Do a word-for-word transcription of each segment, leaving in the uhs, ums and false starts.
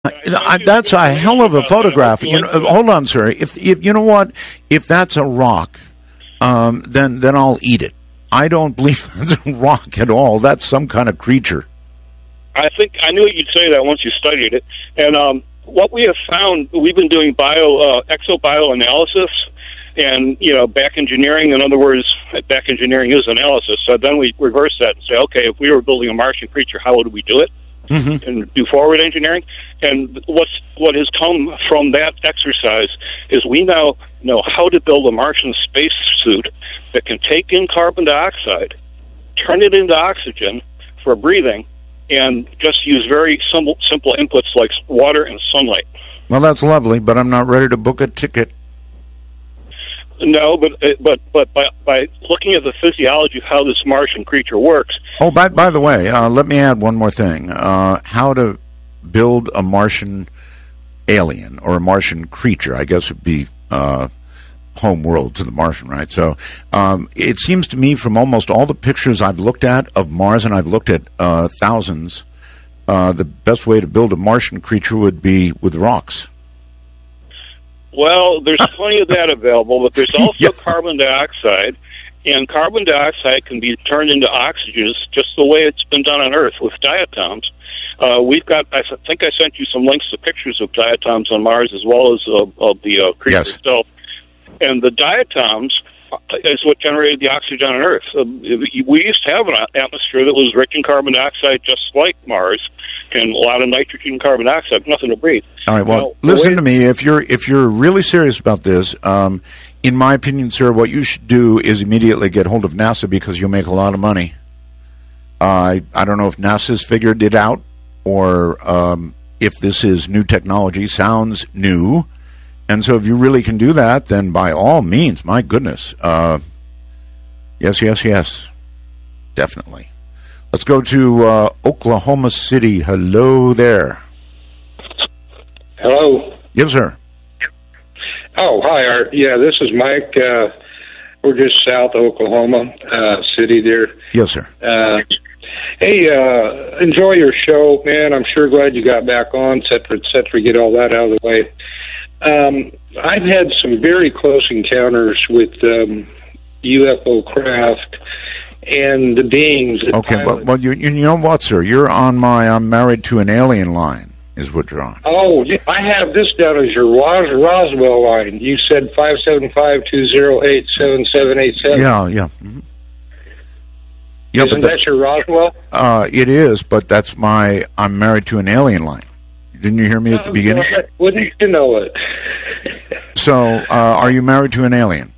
I, that's a hell of a photograph. You know, hold on, sir. If, if you know what, if that's a rock, um, then then I'll eat it. I don't believe that's a rock at all. That's some kind of creature. I think I knew you'd say that once you studied it. And um, what we have found, we've been doing bio uh, exobioanalysis and you know back engineering. In other words, back engineering is analysis. So then we reverse that and say, okay, if we were building a Martian creature, how would we do it? Mm-hmm. And do forward engineering. And what's what has come from that exercise is we now know how to build a Martian spacesuit that can take in carbon dioxide, turn it into oxygen for breathing, and just use very simple, simple inputs like water and sunlight. Well, that's lovely, but I'm not ready to book a ticket. No, but but but by by looking at the physiology of how this Martian creature works. Oh, by by the way, uh, let me add one more thing: uh, how to build a Martian alien or a Martian creature. I guess would be uh, home world to the Martian, right? So um, it seems to me, from almost all the pictures I've looked at of Mars, and I've looked at uh, thousands, uh, the best way to build a Martian creature would be with rocks. Well, there's plenty of that available, but there's also yeah. carbon dioxide, and carbon dioxide can be turned into oxygen just the way it's been done on Earth with diatoms. Uh, we've got, I think I sent you some links to pictures of diatoms on Mars as well as uh, of the uh, creature yes. itself. And the diatoms is what generated the oxygen on Earth. Uh, we used to have an atmosphere that was rich in carbon dioxide just like Mars, and a lot of nitrogen and carbon dioxide, nothing to breathe. All right, well, now, listen to me. If you're if you're really serious about this, um, in my opinion, sir, what you should do is immediately get hold of NASA because you'll make a lot of money. Uh, I, I don't know if NASA's figured it out or um, if this is new technology, sounds new. And so if you really can do that, then by all means, my goodness. Uh, yes, yes, yes, definitely. Let's go to uh, Oklahoma City. Hello there. Hello. Yes, sir. Oh, hi, Art. Yeah, this is Mike. Uh, we're just south of Oklahoma uh, City there. Yes, sir. Uh, hey, uh, enjoy your show, man. I'm sure glad you got back on, et cetera, et cetera, get all that out of the way. Um, I've had some very close encounters with um, U F O craft and the beings. Okay, well, well you, you know what, sir? You're on my I'm married to an alien line, is what you're on. Oh, I have this down as your Ros- Roswell line. You said five seven five, two oh eight, seven seven eight seven. Yeah, yeah. Mm-hmm. Yeah, Isn't but that your Roswell? Uh, it is, but that's my I'm married to an alien line. Didn't you hear me at the beginning? Wouldn't you know it? So, uh, are you married to an alien?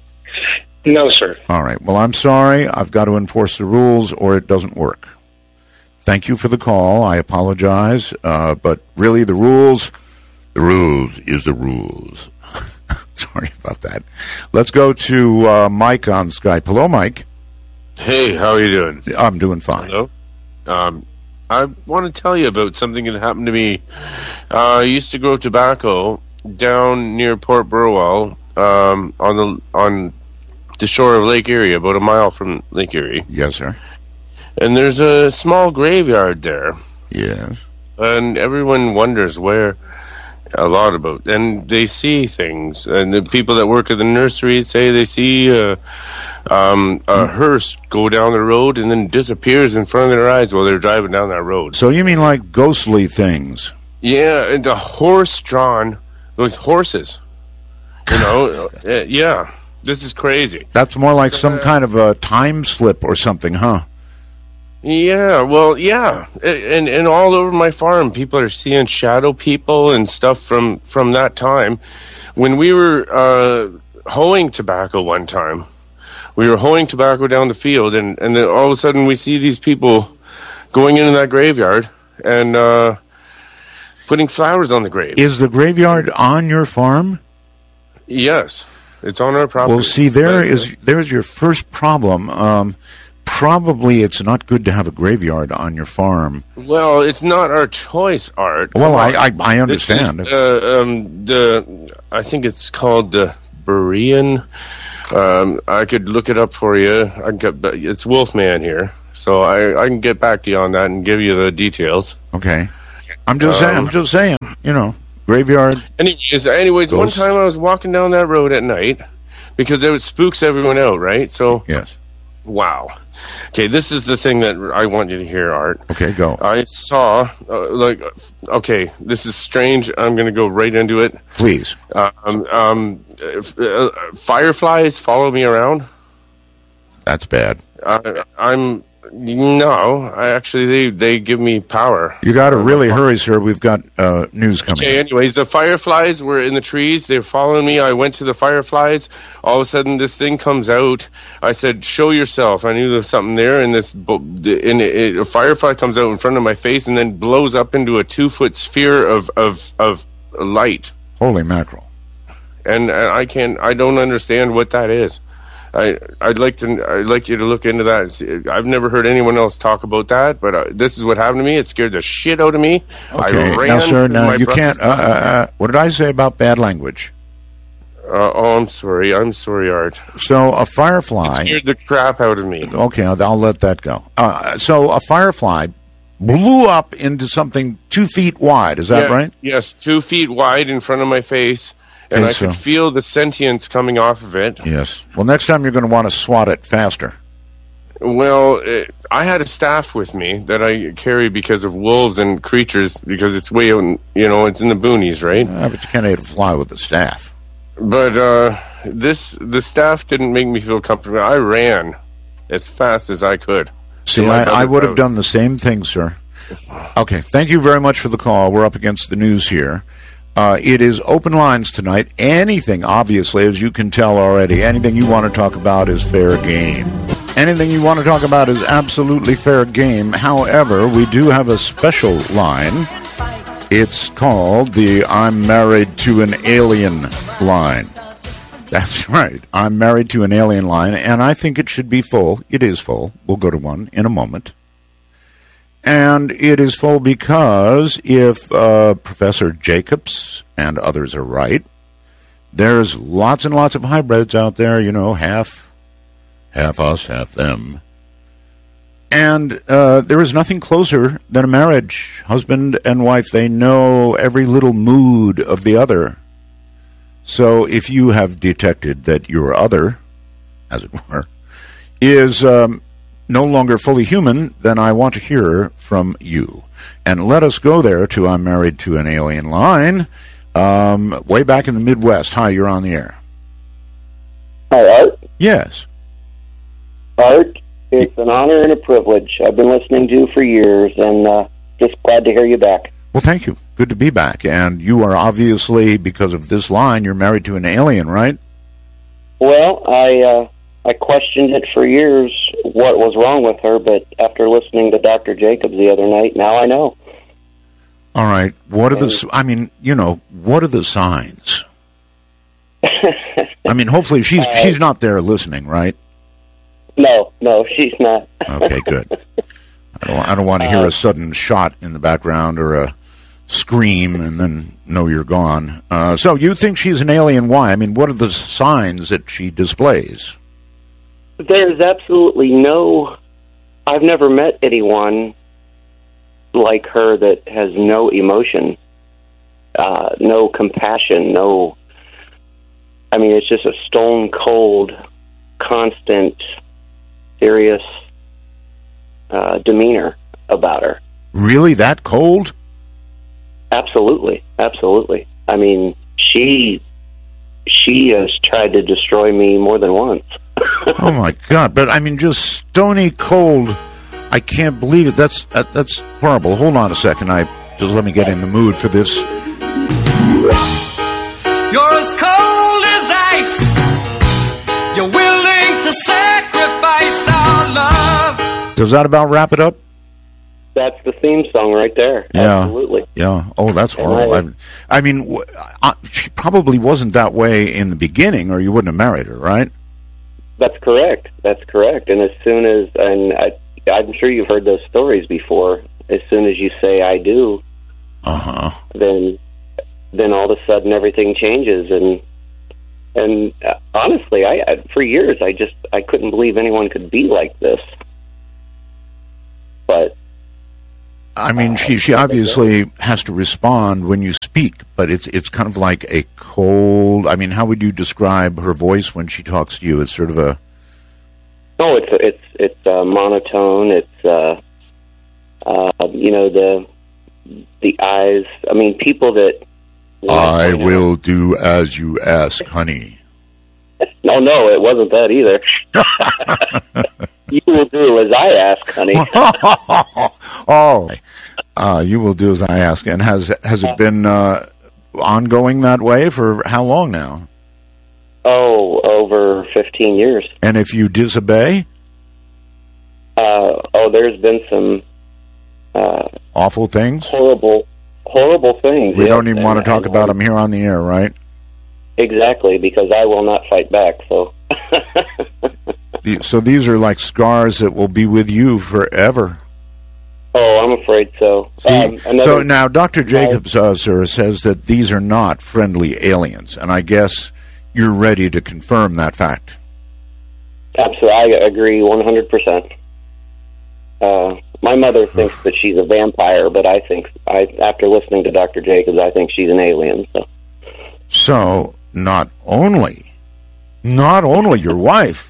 No, sir. All right. Well, I'm sorry. I've got to enforce the rules or it doesn't work. Thank you for the call. I apologize. Uh, but really, the rules, the rules is the rules. Sorry about that. Let's go to uh, Mike on Skype. Hello, Mike. Hey, how are you doing? I'm doing fine. Hello. Um, I want to tell you about something that happened to me. Uh, I used to grow tobacco down near Port Burwell, um, on the on the shore of Lake Erie, about a mile from Lake Erie. Yes, sir. And there's a small graveyard there. Yes. And everyone wonders where a lot about, and they see things. And the people that work at the nursery say they see uh, um, a hearse go down the road and then disappears in front of their eyes while they're driving down that road. So you mean like ghostly things? Yeah, and the horse-drawn, those horses. You know, uh, yeah, this is crazy. That's more like some uh, kind of a time slip or something, huh? Yeah, well, yeah, and and all over my farm, people are seeing shadow people and stuff from, from that time. When we were uh, hoeing tobacco one time, we were hoeing tobacco down the field, and, and then all of a sudden we see these people going into that graveyard and uh, putting flowers on the graves. Is the graveyard on your farm? Yes, it's on our property. Well, see, there is there's your first problem. Um, Probably it's not good to have a graveyard on your farm. Well, it's not our choice, Art. Well, I, I I understand. Is, uh, um, the I think it's called the Berean. Um, I could look it up for you. I can get, it's Wolfman here, so I, I can get back to you on that and give you the details. Okay. I'm just um, saying. I'm just saying. You know, graveyard. Anyways, anyways, one time I was walking down that road at night because it spooks everyone out, right? So yes. Wow. Okay, this is the thing that I want you to hear, Art. Okay, go. I saw, uh, like, okay, this is strange. I'm going to go right into it. Please. Um, um, uh, fireflies follow me around. That's bad. Uh, I'm no. I actually they they give me power. You got to really hurry, sir. We've got uh, news coming. Okay. Anyways, the fireflies were in the trees. They're following me. I went to the fireflies. All of a sudden, this thing comes out. I said, "Show yourself." I knew there was something there, and this and it, a firefly comes out in front of my face, and then blows up into a two foot sphere of of of light. Holy mackerel! And, and I can't. I don't understand what that is. I, I'd like to. I'd like you to look into that. And see. I've never heard anyone else talk about that, but uh, this is what happened to me. It scared the shit out of me. Okay, I ran now, sir, now you brother's- can't. Uh, uh, what did I say about bad language? Uh, oh, I'm sorry. I'm sorry, Art. So a firefly It scared the crap out of me. Okay, I'll, I'll let that go. Uh, so a firefly blew up into something two feet wide. Is that Yeah, right? Yes, two feet wide in front of my face, and Okay, I could so- feel the sentience coming off of it. Yes. Well, next time you're going to want to swat it faster. Well, it, I had a staff with me that I carry because of wolves and creatures, because it's way out, in, you know, it's in the boonies, right? Uh, but you can't hit a fly with the staff. But uh, this the staff didn't make me feel comfortable. I ran as fast as I could. See, So I, got I it would have out. done the same thing, sir. Okay, thank you very much for the call. We're up against the news here. Uh, it is open lines tonight. Anything, obviously, as you can tell already, anything you want to talk about is fair game. Anything you want to talk about is absolutely fair game. However, we do have a special line. It's called the I'm Married to an Alien line. That's right. I'm married to an alien line, and I think it should be full. It is full. We'll go to one in a moment. And it is full because if uh, Professor Jacobs and others are right, there's lots and lots of hybrids out there, you know, half, half us, half them. And uh, there is nothing closer than a marriage. Husband and wife, they know every little mood of the other. So if you have detected that your other, as it were, is um, no longer fully human, then I want to hear from you. And let us go there to I'm Married to an Alien line, um, way back in the Midwest. Hi, you're on the air. Hi, Art. Yes. Art, it's an honor and a privilege. I've been listening to you for years, and uh, just glad to hear you back. Well, thank you. Good to be back. And you are obviously, because of this line, you're married to an alien, right? Well, I uh, I questioned it for years, what was wrong with her, but after listening to Doctor Jacobs the other night, now I know. All right. What are the, I mean, you know, what are the signs? I mean, hopefully she's Uh, she's not there listening, right? No, no, she's not. Okay, good. I don't, I don't want to hear Uh, a sudden shot in the background or a scream and then know you're gone. Uh, so you think she's an alien? Why? I mean, what are the signs that she displays? There's absolutely no... I've never met anyone like her that has no emotion, uh, no compassion, no... I mean, it's just a stone-cold, constant, serious uh, demeanor about her. Really, that cold? Absolutely, absolutely. I mean, she she has tried to destroy me more than once. Oh my God! But I mean, just stony cold. I can't believe it. That's that, that's horrible. Hold on a second. I just let me get in the mood for this. You're as cold as ice. You're willing to sacrifice our love. Does that about wrap it up? That's the theme song right there. Yeah. Absolutely. Yeah. Oh, that's horrible. And I, I mean, w- I, she probably wasn't that way in the beginning, or you wouldn't have married her, right? That's correct. That's correct. And as soon as, and I, I'm sure you've heard those stories before, as soon as you say I do, Uh-huh. then then all of a sudden everything changes. And and uh, honestly, I, I for years I just I couldn't believe anyone could be like this. But I mean, she she obviously has to respond when you speak, but it's it's kind of like a cold. I mean, how would you describe her voice when she talks to you? It's sort of a. Oh, it's it's it's uh, monotone. It's uh, uh, you know the the eyes. I mean, people that. I will do as you ask, honey. No, no, it wasn't that either. You will do as I ask, honey. Oh, uh, you will do as I ask. And has has it been uh, ongoing that way for how long now? Oh, over fifteen years. And if you disobey? Uh, oh, there's been some... Uh, awful things? Horrible, horrible things. We yes. don't even and, want to talk and, about them here on the air, right? Exactly, because I will not fight back, so... So these are like scars that will be with you forever. Oh, I'm afraid so. See, um, another, so now Doctor Jacobs, uh, sir, says that these are not friendly aliens, and I guess you're ready to confirm that fact. Absolutely, I agree one hundred percent. Uh, my mother thinks that she's a vampire, but I think, I, after listening to Doctor Jacobs, I think she's an alien. So, so not only, not only your wife.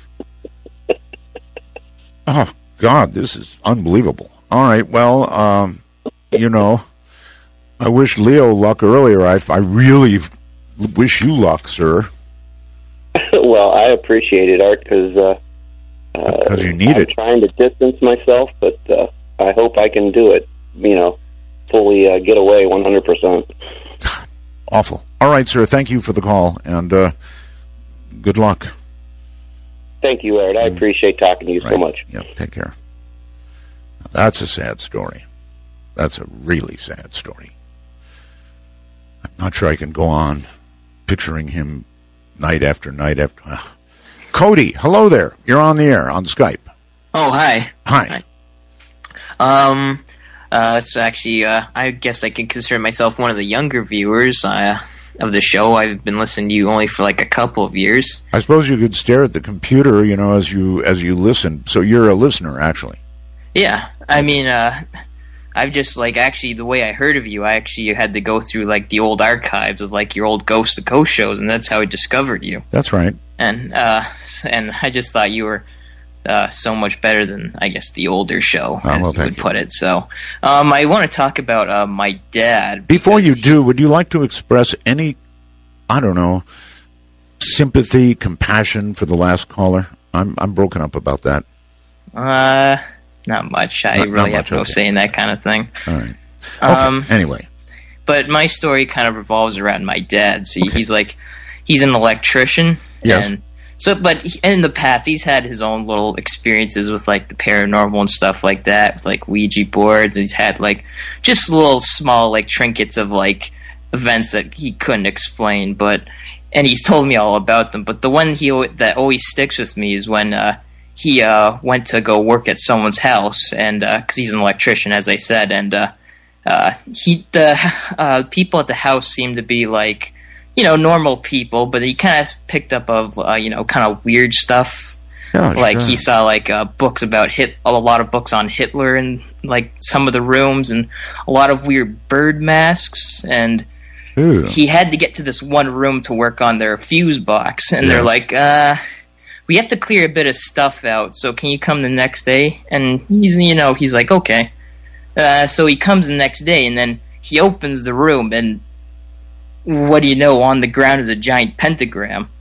Oh, God, this is unbelievable. All right, well, um, you know, I wish Leo luck earlier. I, I really wish you luck, sir. Well, I appreciate it, Art, because uh, uh, you need I'm it. trying to distance myself, but uh, I hope I can do it, you know, fully uh, get away one hundred percent. God, awful. All right, sir, thank you for the call, and uh, good luck. Thank you, Art. I appreciate talking to you right. so much. Yep, take care. That's a sad story. That's a really sad story. I'm not sure I can go on picturing him night after night after... Uh. Cody, hello there. You're on the air on Skype. Oh, hi. Hi. Hi. Um, uh, so actually, uh, I guess I can consider myself one of the younger viewers uh, of the show. I've been listening to you only for like a couple of years. I suppose you could stare at the computer, you know, as you as you listen. So you're a listener, actually. Yeah, I mean, uh, I've just, like, actually, the way I heard of you, I actually had to go through, like, the old archives of, like, your old Ghost to Coast shows, and that's how I discovered you. That's right. And, uh, and I just thought you were uh, so much better than, I guess, the older show, oh, as well, you would you. put it. So, um, I want to talk about uh, my dad. Before you do, would you like to express any, I don't know, sympathy, compassion for the last caller? I'm I'm broken up about that. Uh... Not much. I not, really not have much, no okay. say in that kind of thing. All right. Okay. Um, anyway. But my story kind of revolves around my dad. See, Okay. he's like, he's an electrician. Yes. And so, but he, in the past, he's had his own little experiences with, like, the paranormal and stuff like that, with, like, Ouija boards. And he's had, like, just little small, like, trinkets of, like, events that he couldn't explain. But, and he's told me all about them. But the one he that always sticks with me is when, uh, he uh, went to go work at someone's house, and because uh, he's an electrician, as I said, and uh, uh, he the uh, people at the house seemed to be like, you know, normal people, but he kind of picked up of uh, you know, kind of weird stuff. Yeah, like sure. he saw like uh, books about Hit, a lot of books on Hitler in like some of the rooms, and a lot of weird bird masks, and Ew. he had to get to this one room to work on their fuse box, and Yes. they're like, uh. we have to clear a bit of stuff out, so can you come the next day? And he's, you know, he's like, okay. Uh, so he comes the next day, and then he opens the room, and what do you know? On the ground is a giant pentagram.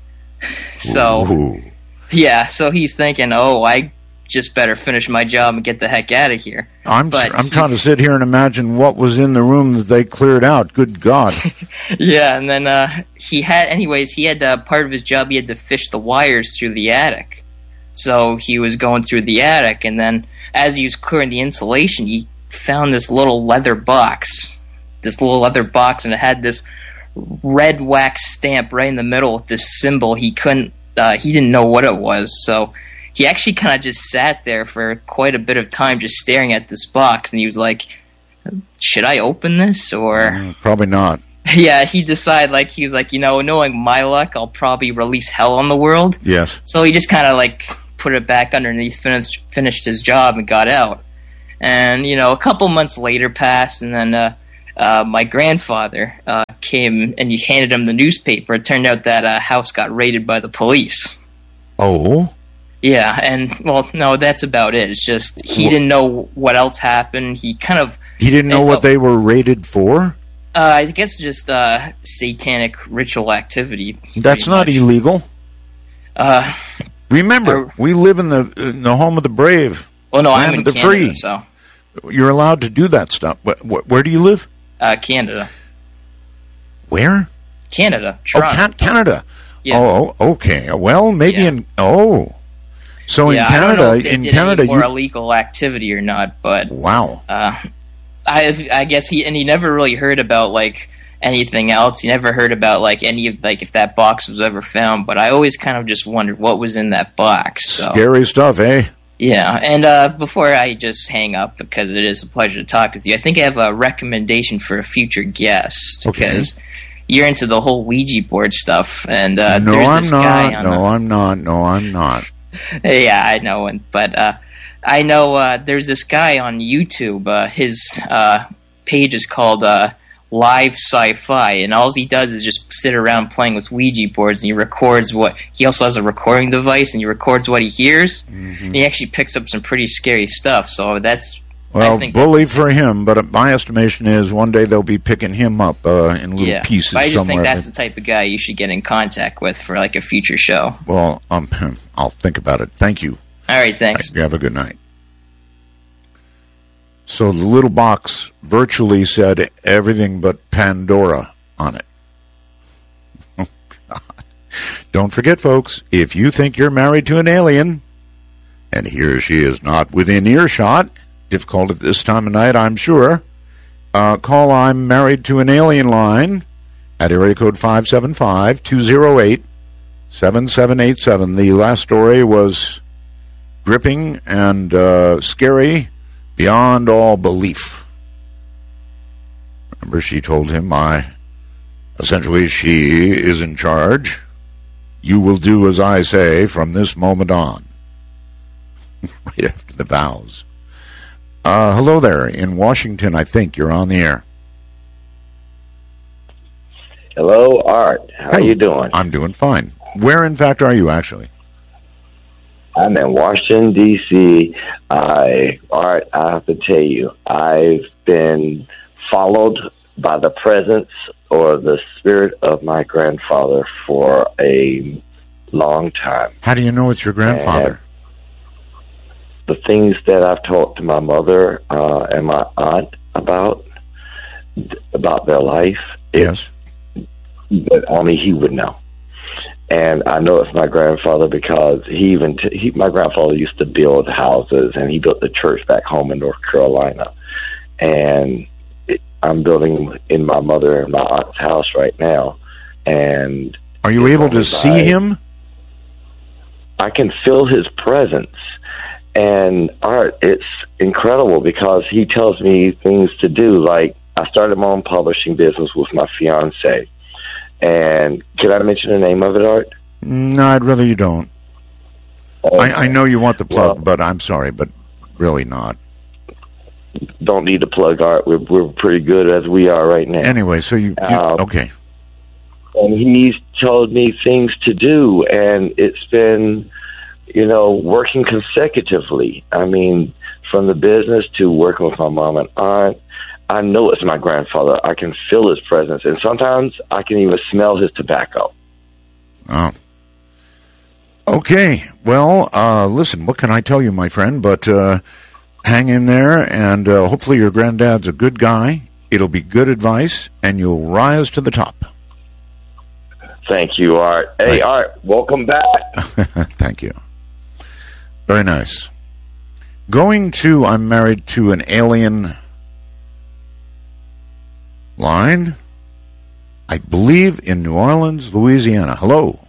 So, Ooh. yeah, so he's thinking, oh, I just better finish my job and get the heck out of here. I'm But I'm he- trying to sit here and imagine what was in the room that they cleared out. Good God. Yeah, and then uh, he had, anyways, he had uh, part of his job, he had to fish the wires through the attic. So he was going through the attic, and then as he was clearing the insulation, he found this little leather box. This little leather box, and it had this red wax stamp right in the middle with this symbol. He couldn't, uh, he didn't know what it was, so he actually kind of just sat there for quite a bit of time just staring at this box, and he was like, should I open this, or... Mm, probably not. Yeah, he decided, like, he was like, you know, knowing my luck, I'll probably release hell on the world. Yes. So he just kind of, like, put it back underneath, finished, finished his job, and got out. And, you know, a couple months later passed, and then uh, uh, my grandfather uh, came and you handed him the newspaper. It turned out that uh, house got raided by the police. Oh? Yeah, and, well, no, that's about it. It's just he what? didn't know what else happened. He kind of... He didn't know what they were raided for? Uh, I guess just uh, satanic ritual activity. That's not much. illegal. Uh, Remember, uh, we live in the in the home of the brave. Well, no, land I'm in of the Canada, free. So you're allowed to do that stuff. Where, where do you live? Uh, Canada. Where? Canada. Toronto. Oh, can- Canada. Yeah. Oh, okay. Well, maybe yeah. in oh, so yeah, in Canada, I don't know if they in did Canada, any more you... illegal activity or not, but wow. Uh, I I guess he and he never really heard about like anything else. He never heard about like any of like if that box was ever found. But I always kind of just wondered what was in that box. So. Scary stuff, eh? Yeah, and uh, before I just hang up, because it is a pleasure to talk with you, I think I have a recommendation for a future guest. Okay. Because you're into the whole Ouija board stuff, and uh, no, there's I'm this not. guy on No, the- I'm not. No, I'm not. Yeah, I know, and but uh, I know uh, there's this guy on YouTube. Uh, his uh, page is called uh, Live Sci-Fi, and all he does is just sit around playing with Ouija boards, and he records what... He also has a recording device, and he records what he hears, Mm-hmm. and he actually picks up some pretty scary stuff, so that's... Well, I think bully for him, but my estimation is one day they'll be picking him up uh, in little yeah, pieces but I just somewhere. think that's the type of guy you should get in contact with for like a future show. Well, um, I'll think about it. Thank you. All right, thanks. You have a good night. So the little box virtually said everything but Pandora on it. Oh, God. Don't forget, folks, if you think you're married to an alien, and he or she is not within earshot, difficult at this time of night, I'm sure, uh, call I'm Married to an Alien line at area code five seven five, two oh eight, seven seven eight seven. The last story was gripping and uh, scary beyond all belief. Remember, she told him, I, essentially, she is in charge. You will do as I say from this moment on. Right after the vows. Uh, hello there, in Washington, I think. You're on the air. Hello, Art. How are you doing? I'm doing fine. Where, in fact, are you, actually? I'm in Washington, D C I, Art, I have to tell you, I've been followed by the presence or the spirit of my grandfather for a long time. How do you know it's your grandfather? And the things that I've talked to my mother uh, and my aunt about, about their life, yes, but only he would know. And I know it's my grandfather because he even t- he, my grandfather used to build houses, and he built the church back home in North Carolina. And it, I'm building in my mother and my aunt's house right now. And are you able to see by, him? I can feel his presence. And Art, it's incredible because he tells me things to do. Like, I started my own publishing business with my fiance. And could I mention the name of it, Art? No, I'd rather you don't. Okay. I, I know you want the plug, well, but I'm sorry, but really not. Don't need to plug, Art. We're, we're pretty good as we are right now. Anyway, so you, you um, okay. And he's told me things to do, and it's been, you know, working consecutively. I mean, from the business to working with my mom and aunt. I know it's my grandfather. I can feel his presence, and sometimes I can even smell his tobacco. Oh. Okay. Well, uh, listen, what can I tell you, my friend? But uh, hang in there, and uh, hopefully your granddad's a good guy. It'll be good advice, and you'll rise to the top. Thank you, Art. Hey, Right. Art, welcome back. Thank you. Very nice. Going to I'm Married to an Alien line, I believe in New Orleans, Louisiana. Hello.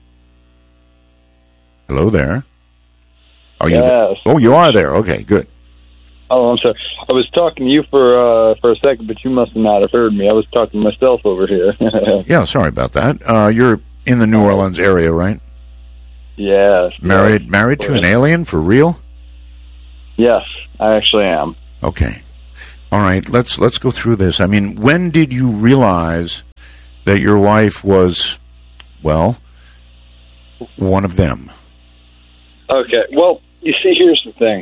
Hello there. Are you Yes. there? Oh, you are there. Okay, good. Oh, I'm sorry. I was talking to you for uh, for a second, but you must not have heard me. I was talking to myself over here. Yeah, sorry about that. Uh, you're in the New Orleans area, right? Yes. Married yes. married to an alien for real? Yes, I actually am. Okay. All right. Let's let's go through this. I mean, when did you realize that your wife was, well, one of them? Okay. Well, you see, here's the thing.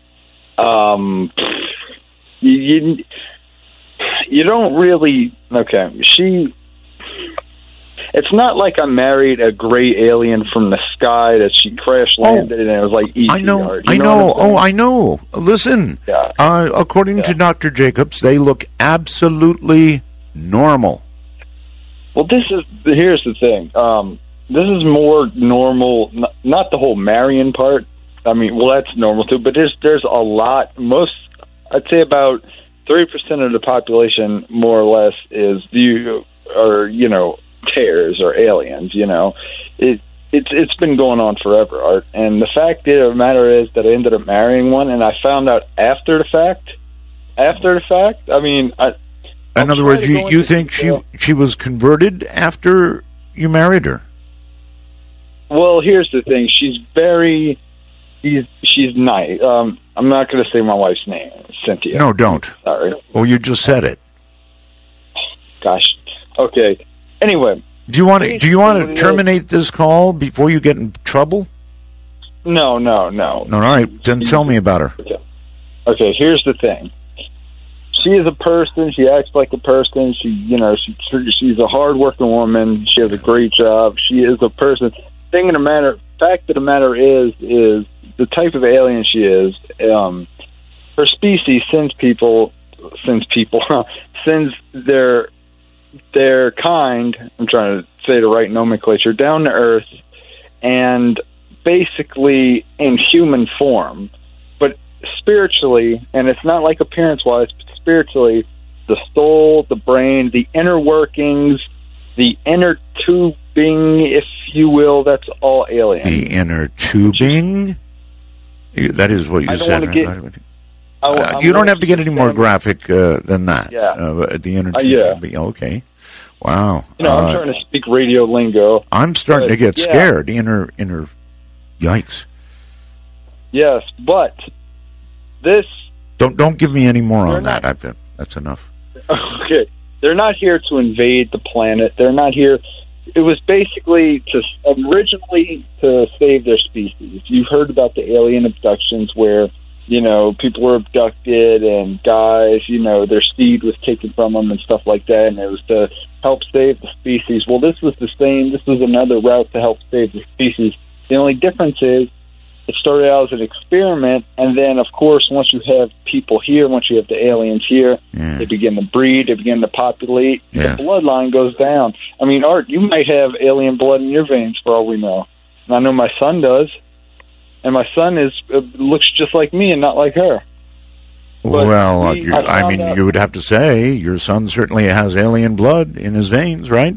Um, you, you you don't really. Okay. She. It's not like I married a gray alien from the sky that she crash landed oh, and it was like E T. I know, art. I know. know. Oh, I know. Listen, yeah. uh, according yeah. to Doctor Jacobs, they look absolutely normal. Well, this is here's the thing. Um, this is more normal, not, not the whole Marion part. I mean, well, that's normal too. But there's there's a lot. Most, I'd say, about thirty percent of the population, more or less, is you or you know. tears or aliens, you know. It it's it's been going on forever, Art. And the fact of the matter is that I ended up marrying one, and I found out after the fact. After the fact, I mean, I. In other words, you you think she she was converted after you married her? Well, here's the thing. She's very. She's she's nice. Um, I'm not going to say my wife's name, Cynthia. No, don't. Sorry. Oh, you just said it. Gosh. Okay. Anyway, do you want to do you want to terminate this call before you get in trouble? No, no, no. No, all right. Then tell me about her. Okay. Okay. Here's the thing. She is a person. She acts like a person. She, you know, she she's a hardworking woman. She has a great job. She is a person. Thing of the matter, fact of the matter is, is the type of alien she is. Um, her species sends people, sends people, sends their. Their kind, I'm trying to say the right nomenclature, down to Earth, and basically in human form. But spiritually, and it's not like appearance-wise, but spiritually, the soul, the brain, the inner workings, the inner tubing, if you will, that's all alien. The inner tubing? That is what you I don't said. want to get... Right? Uh, you don't have to get any more graphic uh, than that. Yeah. Uh, the inner uh, yeah. Okay. Wow. You know, uh, I'm trying to speak radio lingo. I'm starting but, to get yeah. scared. Inner, inner, yikes. Yes, but this... Don't don't give me any more on not, that. I've been, that's enough. Okay. They're not here to invade the planet. They're not here... It was basically to originally to save their species. You've heard about the alien abductions where... You know, people were abducted and guys, you know, their seed was taken from them and stuff like that, and it was to help save the species. Well, this was the same. This was another route to help save the species. The only difference is it started out as an experiment, and then, of course, once you have people here, once you have the aliens here, yeah. they begin to breed, they begin to populate, yeah. the bloodline goes down. I mean, Art, you might have alien blood in your veins for all we know. And I know my son does. And my son is uh, looks just like me and not like her. But well, he, I, I mean, out, you would have to say your son certainly has alien blood in his veins, right?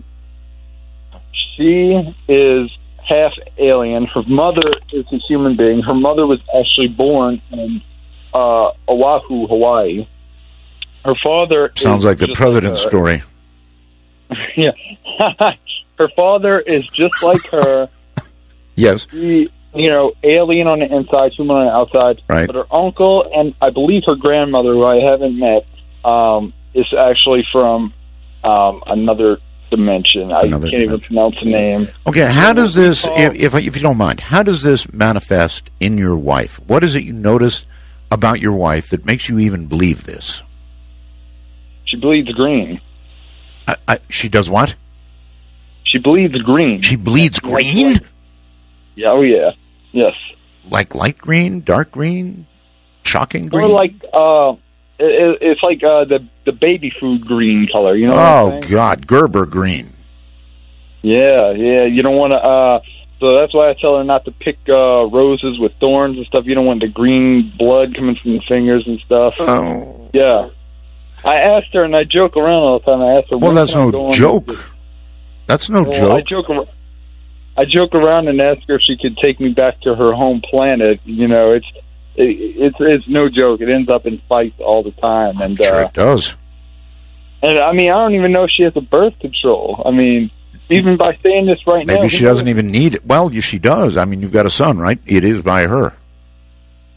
She is half alien. Her mother is a human being. Her mother was actually born in uh, Oahu, Hawaii. Her father sounds is like the president's like story. Yeah, her father is just like her. Yes. He, you know, alien on the inside, human on the outside. Right. But her uncle and I believe her grandmother, who I haven't met, um, is actually from um, another dimension. I another can't dimension. even pronounce the name. Okay, how does this, if, if if you don't mind, how does this manifest in your wife? What is it you notice about your wife that makes you even believe this? She bleeds green. I, I, she does what? She bleeds green. She bleeds green? Like, yeah, oh yeah. Yes. Like light green, dark green, shocking green? Or like, uh, it, it's like uh, the the baby food green color, you know Oh, what I'm saying? God, Gerber green. Yeah, yeah, you don't want to, uh, so that's why I tell her not to pick uh, roses with thorns and stuff. You don't want the green blood coming from the fingers and stuff. Oh. Yeah. I asked her, and I joke around all the time. I asked her, well, that's no joke. That's no well, joke. I joke around. I joke around and ask her if she could take me back to her home planet. You know, it's it, it's it's no joke. It ends up in fights all the time, and sure uh, it does. And I mean, I don't even know if she has a birth control. I mean, even by saying this right Maybe now, she doesn't even need it. Well, she does. I mean, you've got a son, right? It is by her.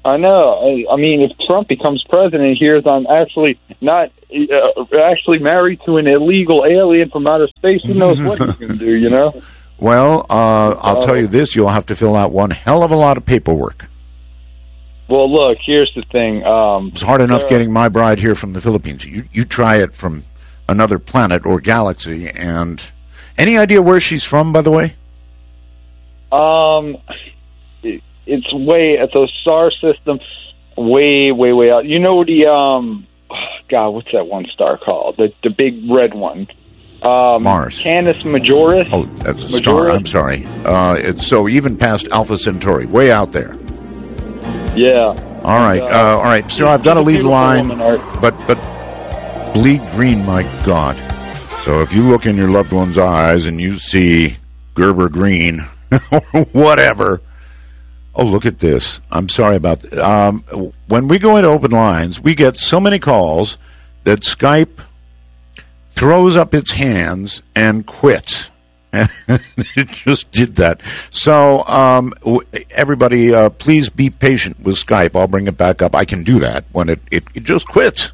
I know. I, I mean, if Trump becomes president, he hears I'm actually not uh, actually married to an illegal alien from outer space. Who knows what he's going to do? You know. Well, uh, I'll uh, tell you this: you'll have to fill out one hell of a lot of paperwork. Well, look, here's the thing. Um, it's hard enough uh, getting my bride here from the Philippines. You you try it from another planet or galaxy, and any idea where she's from, by the way? Um. It's way at the star system, way, way, way out. You know the um, God, what's that one star called? The the big red one. Um, Mars. Canis Majoris. Oh, that's a star. I'm sorry. Uh, it's so even past Alpha Centauri, way out there. Yeah. All right, and, uh, uh, all right. So I've got to leave the line, but but bleed green, my God. So if you look in your loved one's eyes and you see Gerber green or whatever. Oh, look at this. I'm sorry about that. Um, when we go into open lines, we get so many calls that Skype throws up its hands and quits. And it just did that. So, um, everybody, uh, please be patient with Skype. I'll bring it back up. I can do that when it, it, it just quits.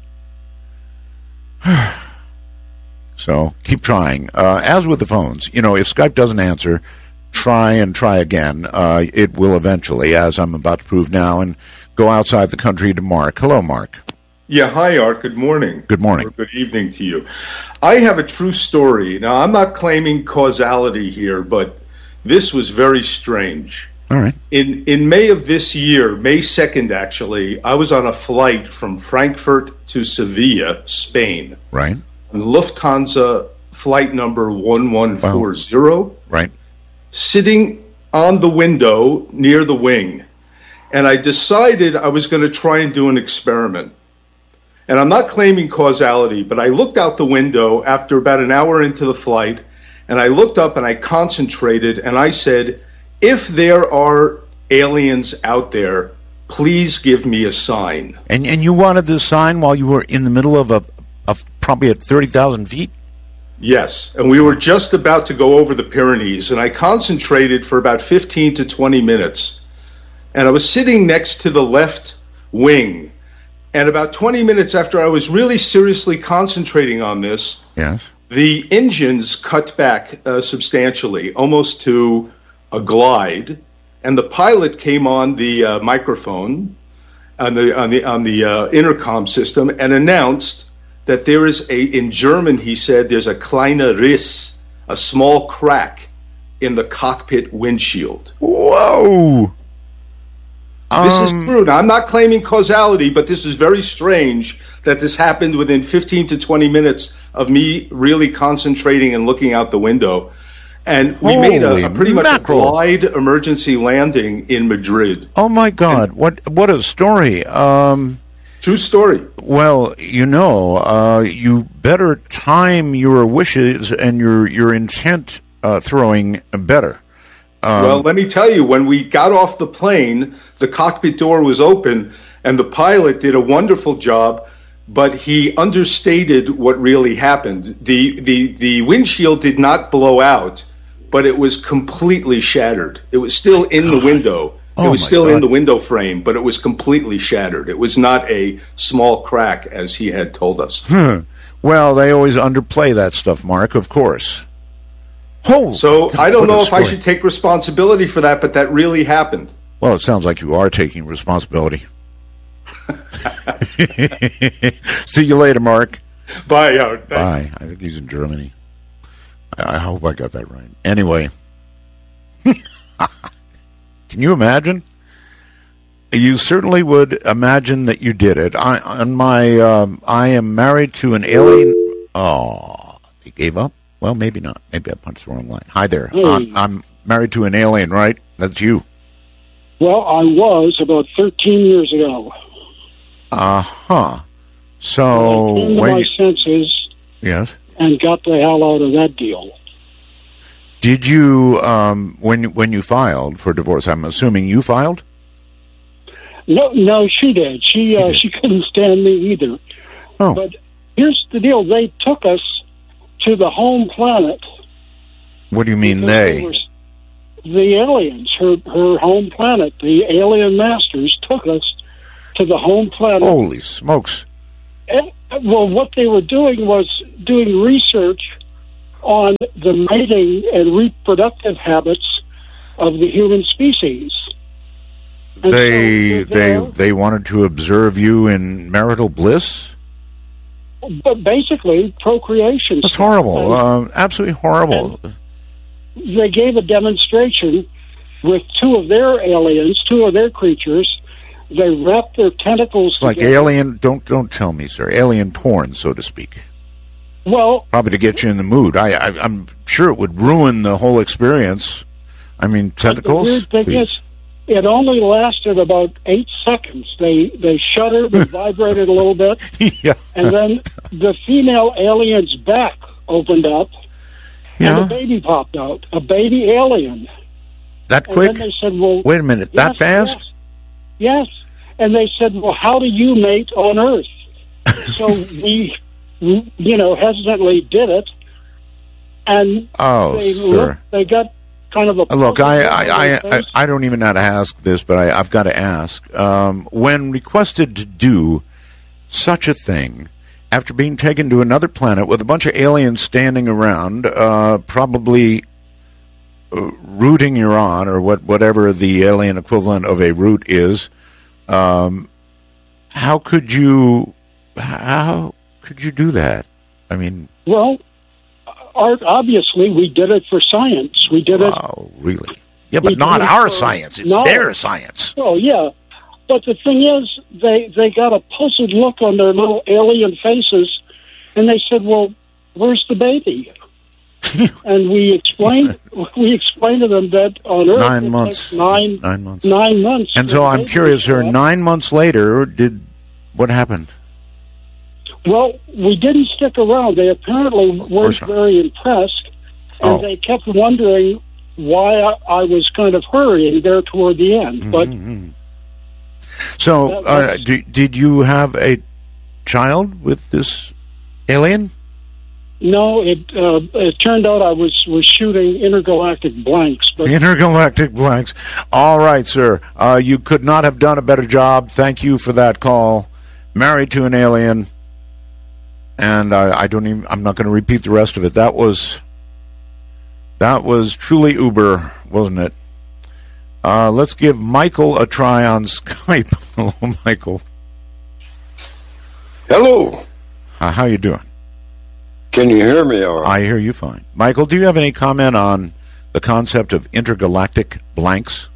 So, keep trying. Uh, as with the phones, you know, if Skype doesn't answer, try and try again. Uh, it will eventually, as I'm about to prove now, and go outside the country to Mark. Hello, Mark. Yeah, hi, Art. Good morning. Good morning. Or good evening to you. I have a true story. Now, I'm not claiming causality here, but this was very strange. All right. In in May of this year, May second, actually, I was on a flight from Frankfurt to Sevilla, Spain. Right. On Lufthansa flight number one one four zero. Wow. Right. Sitting on the window near the wing, and I decided I was going to try and do an experiment. And I'm not claiming causality, but I looked out the window after about an hour into the flight, and I looked up and I concentrated, and I said, if there are aliens out there, please give me a sign. And and you wanted the sign while you were in the middle of a of probably at thirty thousand feet? Yes, and we were just about to go over the Pyrenees, and I concentrated for about fifteen to twenty minutes. And I was sitting next to the left wing, and about twenty minutes after I was really seriously concentrating on this, yes, the engines cut back uh, substantially, almost to a glide, and the pilot came on the uh, microphone on the on the on the uh, intercom system and announced that there is a, in German, he said, there's a kleiner Riss, a small crack in the cockpit windshield. Whoa! This um, is true. Now, I'm not claiming causality, but this is very strange that this happened within fifteen to twenty minutes of me really concentrating and looking out the window. And we made a, a pretty much a glide emergency landing in Madrid. Oh, my God. And what what a story. Um... True story. Well, you know, uh, you better time your wishes and your your intent uh, throwing better. Um, well, let me tell you, when we got off the plane, the cockpit door was open, and the pilot did a wonderful job, but he understated what really happened. The the the windshield did not blow out, but it was completely shattered. It was still in the window. Oh, it was still God. in the window frame, but it was completely shattered. It was not a small crack, as he had told us. Hmm. Well, they always underplay that stuff, Mark, of course. Oh, so God, I don't know if story. I should take responsibility for that, but that really happened. Well, it sounds like you are taking responsibility. See you later, Mark. Bye, Howard. Bye. I think he's in Germany. I, I hope I got that right. Anyway. Can you imagine? You certainly would imagine that you did it. I, on my, um, I am married to an alien. Oh, he gave up? Well, maybe not. Maybe I punched the wrong line. Hi there. Hey. I'm, I'm married to an alien, right? That's you. Well, I was about thirteen years ago. Uh-huh. So, I came to when my you, senses yes. and got the hell out of that deal. Did you, um, when when you filed for divorce, I'm assuming you filed? No, no, she did. She uh, she couldn't stand me either. Oh. But here's the deal: they took us to the home planet. What do you mean because they? were, the aliens, her her home planet, the alien masters took us to the home planet. Holy smokes. And, well, what they were doing was doing research on the mating and reproductive habits of the human species. And They so they they wanted to observe you in marital bliss? But basically, procreation. That's horrible. Uh, absolutely horrible. They gave a demonstration with two of their aliens, two of their creatures. They wrapped their tentacles It's like together. alien, don't don't tell me, sir. Alien porn, so to speak. Well, Probably to get you in the mood. I, I I'm sure it would ruin the whole experience. I mean, tentacles. the weird thing Please. is, it only lasted about eight seconds. They they shuddered and vibrated a little bit, yeah. and then the female alien's back opened up, Yeah. and a baby popped out. A baby alien. That And quick? then they said, "Well, Wait a minute. That yes, fast? Yes. Yes. And they said, well, how do you mate on Earth? So we, we, you know, hesitantly did it. And Oh, they, sir. looked, they got kind of a... Look, I I, I, I face. I don't even know how to ask this, but I, I've got to ask. Um, when requested to do such a thing, after being taken to another planet with a bunch of aliens standing around, uh, probably uh, rooting you on, or what whatever the alien equivalent of a root is, um, how could you how could you do that? I mean, Well, Art, obviously, we did it for science. We did it... wow, really? Yeah, we but not did it our for science. It's knowledge. their science. Oh, yeah. But the thing is, they, they got a puzzled look on their little alien faces, and they said, well, where's the baby? And we explained we explained to them that on Earth Nine it months. takes nine Nine months. Nine months. And for so the I'm baby curious, to sir, grow up. nine months later, did what happened? Well, we didn't stick around. They apparently weren't course not. very impressed, and Oh. they kept wondering why I, I was kind of hurrying there toward the end. But Mm-hmm. So, That- uh, that's- do, did you have a child with this alien? no, it uh, it turned out I was was shooting intergalactic blanks. But Intergalactic blanks. All right, sir. Uh, you could not have done a better job. Thank you for that call. Married to an alien, and I, I don't even. I'm not going to repeat the rest of it. That was that was truly uber, wasn't it? Uh, let's give Michael a try on Skype. Hello, Michael. Hello. Uh, how you doing? Can you hear me all right? I hear you fine. Michael, do you have any comment on the concept of intergalactic blanks?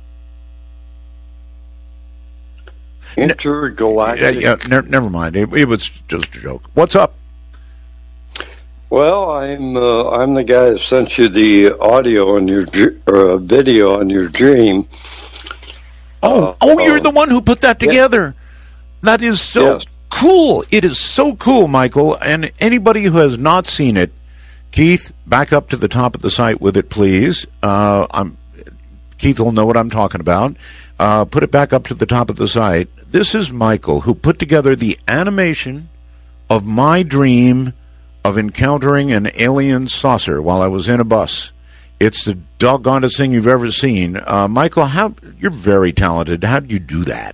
Intergalactic? Yeah, yeah, ne- never mind. It, it was just a joke. What's up? Well, I'm uh, I'm the guy that sent you the audio on your dr- or uh, video on your dream. Oh, Uh, oh, you're uh, the one who put that together. That is so Yes. cool. It is so cool, Michael. And anybody who has not seen it, Keith, back up to the top of the site with it, please. Uh, I'm, Keith will know what I'm talking about. Uh, put it back up to the top of the site. This is Michael, who put together the animation of my dream of encountering an alien saucer while I was in a bus. It's the doggonest thing you've ever seen. Uh, Michael, how you're very talented. How do you do that?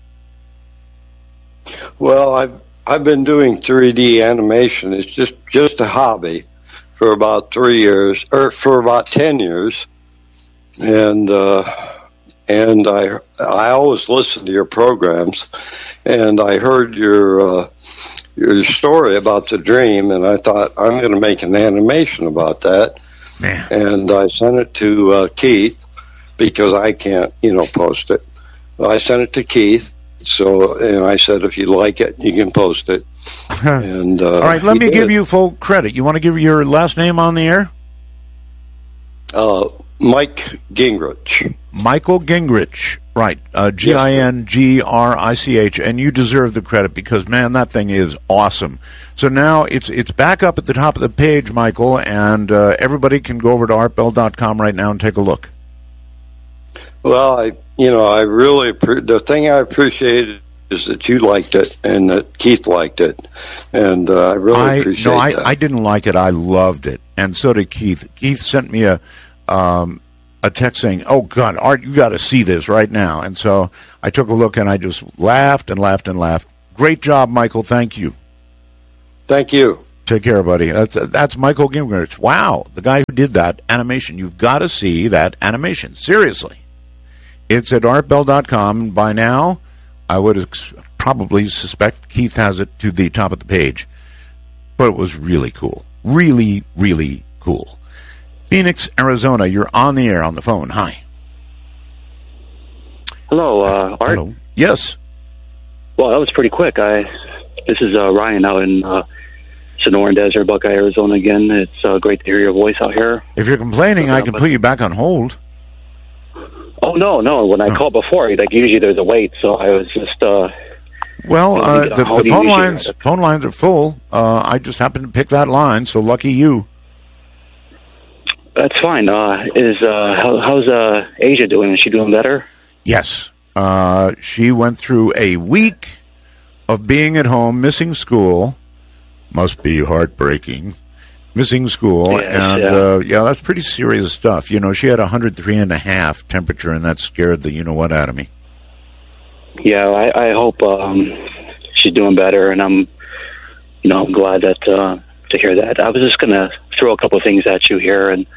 Well, I've I've been doing three D animation. It's just just a hobby for about three years, or for about ten years, and uh, and I I always listen to your programs, and I heard your uh, your story about the dream, and I thought I'm going to make an animation about that. Man. And I sent it to uh, Keith because I can't, you know, post it. I sent it to Keith. So, and I said, if you like it, you can post it. And uh, All right, let he me did. give you full credit. You want to give your last name on the air? Uh, Mike Gingrich. Michael Gingrich. Right. Uh, G I N G R I C H. And you deserve the credit because, man, that thing is awesome. So now it's it's back up at the top of the page, Michael, and uh, everybody can go over to art bell dot com right now and take a look. Well, I, you know, I really, appre- the thing I appreciated is that you liked it and that Keith liked it. And uh, I really I, appreciate no, I, that. I didn't like it. I loved it. And so did Keith. Keith sent me a um, a text saying, "Oh God, Art, you got to see this right now." And so I took a look, and I just laughed and laughed and laughed. Great job, Michael. Thank you. Thank you. Take care, buddy. That's that's Michael Gingrich. Wow, the guy who did that animation. You've got to see that animation. Seriously. It's at art bell dot com. By now, I would ex- probably suspect Keith has it to the top of the page. But it was really cool. Really, really cool. Phoenix, Arizona, you're on the air on the phone. Hi. Hello, uh, Art. Hello. Yes. Well, that was pretty quick. I This is uh, Ryan out in uh, Sonoran Desert, Buckeye, Arizona again. It's uh, great to hear your voice out here. If you're complaining, I can put you back on hold. Oh, no, no. When I oh. called before, like, usually there's a wait, so I was just... Uh, well, uh, the, the phone lines phone lines are full. Uh, I just happened to pick that line, so lucky you. That's fine. Uh, is uh, how, How's uh, Asia doing? Is she doing better? Yes. Uh, she went through a week of being at home, missing school. Must be heartbreaking. Missing school. Yes, and, yeah. Uh, yeah, that's pretty serious stuff. You know, she had one hundred three and a half temperature, and that scared the you-know-what out of me. Yeah, I, I hope um, she's doing better, and I'm, you know, I'm glad that uh, to hear that. I was just going to throw a couple of things at you here, and